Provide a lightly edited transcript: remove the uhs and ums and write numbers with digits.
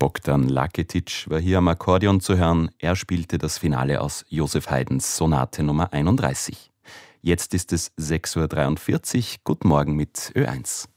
Bogdan Laketic war hier am Akkordeon zu hören. Er spielte das Finale aus Joseph Haydns Sonate Nummer 31. Jetzt ist es 6:43 Uhr. Guten Morgen mit Ö1.